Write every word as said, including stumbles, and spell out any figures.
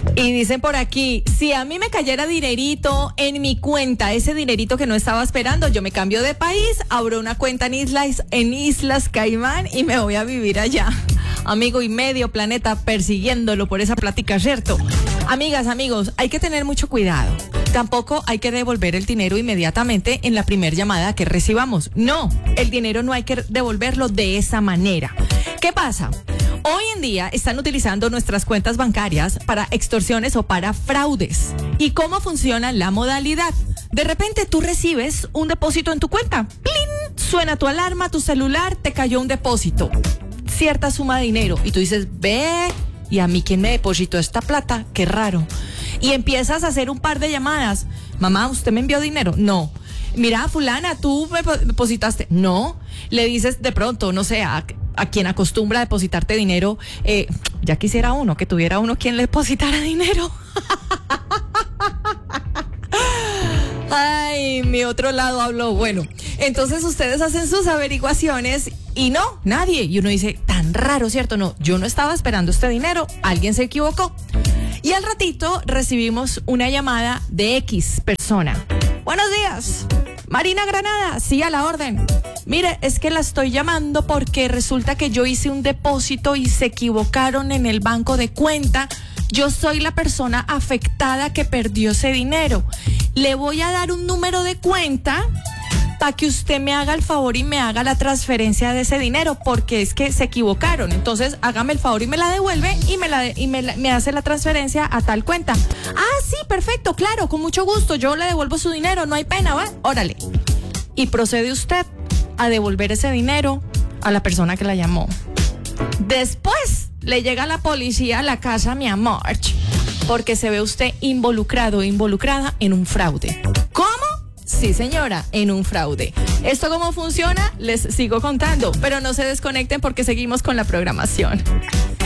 Y dicen por aquí, si a mí me cayera dinerito en mi cuenta, ese dinerito que no estaba esperando, yo me cambio de país, abro una cuenta en Islas, en Islas Caimán y me voy a vivir allá. Amigo, y medio planeta persiguiéndolo por esa plática, ¿cierto? Amigas, amigos, hay que tener mucho cuidado. Tampoco hay que devolver el dinero inmediatamente en la primera llamada que recibamos. No, el dinero no hay que devolverlo de esa manera. ¿Qué pasa? Hoy en día están utilizando nuestras cuentas bancarias para extorsiones o para fraudes. ¿Y cómo funciona la modalidad? De repente tú recibes un depósito en tu cuenta. ¡Plin! Suena tu alarma, tu celular, te cayó un depósito. Cierta suma de dinero. Y tú dices, ve, ¿y a mí quién me depositó esta plata? Qué raro. Y empiezas a hacer un par de llamadas. Mamá, ¿usted me envió dinero? No. Mira, fulana, ¿tú me depositaste? No. Le dices de pronto, no sé, a, a quien acostumbra a depositarte dinero, eh, ya quisiera uno, que tuviera uno quien le depositara dinero. Ay, mi otro lado habló. Bueno, entonces ustedes hacen sus averiguaciones y no, nadie. Y uno dice, tan raro, ¿cierto? No, yo no estaba esperando este dinero, alguien se equivocó. Y al ratito recibimos una llamada de X persona. Buenos días, Marina Granada, sí, a la orden. Mire, es que la estoy llamando porque resulta que yo hice un depósito y se equivocaron en el banco de cuenta. Yo soy la persona afectada que perdió ese dinero. Le voy a dar un número de cuenta para que usted me haga el favor y me haga la transferencia de ese dinero, porque es que se equivocaron. Entonces, hágame el favor y me la devuelve y me la de, y me, la, me hace la transferencia a tal cuenta. Ah, sí, perfecto, claro, con mucho gusto. Yo le devuelvo su dinero, no hay pena, ¿va? Órale. Y procede usted a devolver ese dinero a la persona que la llamó. Después le llega la policía a la casa, mi amor, porque se ve usted involucrado o involucrada en un fraude. ¿Cómo? Sí, señora, en un fraude. ¿Esto cómo funciona? Les sigo contando, pero no se desconecten porque seguimos con la programación.